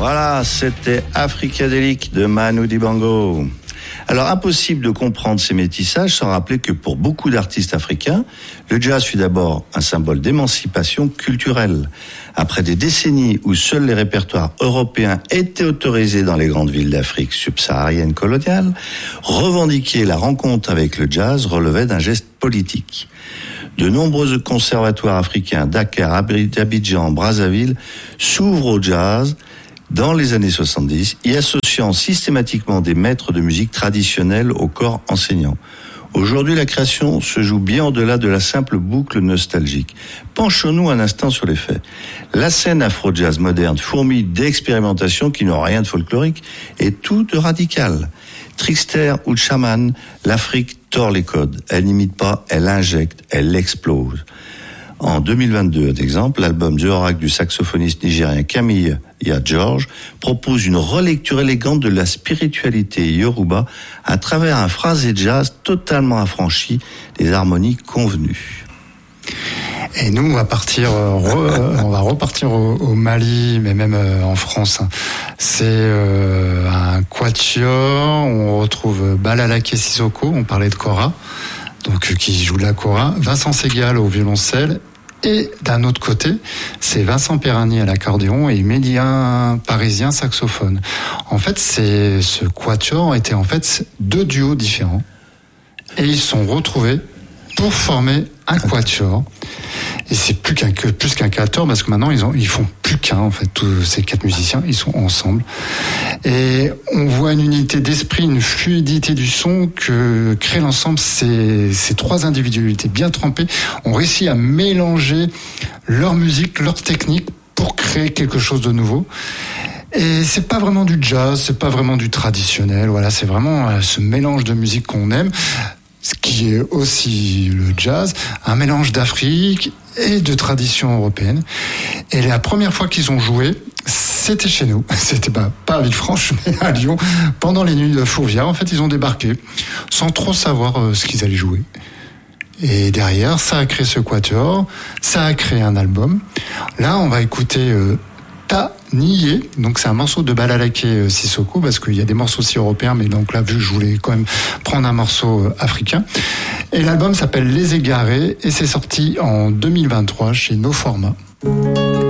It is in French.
Voilà, c'était Africadélique de Manu Dibango. Alors, impossible de comprendre ces métissages sans rappeler que pour beaucoup d'artistes africains, le jazz fut d'abord un symbole d'émancipation culturelle. Après des décennies où seuls les répertoires européens étaient autorisés dans les grandes villes d'Afrique subsaharienne coloniale, revendiquer la rencontre avec le jazz relevait d'un geste politique. De nombreux conservatoires africains, Dakar, Abidjan, Brazzaville, s'ouvrent au jazz dans les années 70, y associant systématiquement des maîtres de musique traditionnels au corps enseignant. Aujourd'hui, la création se joue bien au-delà de la simple boucle nostalgique. Penchons-nous un instant sur les faits. La scène afro-jazz moderne fourmille d'expérimentations qui n'ont rien de folklorique et tout de radical. Trickster ou chaman, l'Afrique tord les codes. Elle n'imite pas, elle injecte, elle explose. En 2022, d'exemple, l'album The Oracle du saxophoniste nigérien Camille George propose une relecture élégante de la spiritualité yoruba à travers un phrasé jazz totalement affranchi des harmonies convenues. Et nous, on va repartir au Mali, mais même en France. C'est un quatuor. On retrouve Balalake Sissoko. On parlait de kora, donc qui joue de la kora. Vincent Segal au violoncelle. Et d'un autre côté, c'est Vincent Perrani à l'accordéon et Mélien Parisien saxophone. En fait, ce quatuor était en fait deux duos différents. Et ils sont retrouvés pour former un quatuor. Et c'est plus qu'un quatuor parce que maintenant ils font plus qu'un en fait. Tous ces quatre musiciens, ils sont ensemble. Et on voit une unité d'esprit, une fluidité du son que crée l'ensemble. Ces trois individualités bien trempées ont réussi à mélanger leur musique, leur technique pour créer quelque chose de nouveau. Et c'est pas vraiment du jazz, c'est pas vraiment du traditionnel. Voilà, c'est vraiment ce mélange de musique qu'on aime. Ce qui est aussi le jazz, un mélange d'Afrique et de tradition européenne. Et la première fois qu'ils ont joué, c'était chez nous. C'était pas à Villefranche, mais à Lyon, pendant les nuits de Fourvière. En fait, ils ont débarqué sans trop savoir ce qu'ils allaient jouer. Et derrière, ça a créé ce quatuor, ça a créé un album. Là, on va écouter Ta Nié, donc c'est un morceau de Balalake Sissoko, parce qu'il y a des morceaux aussi européens, mais donc là, vu que je voulais quand même prendre un morceau africain. Et l'album s'appelle Les Égarés, et c'est sorti en 2023 chez No Format.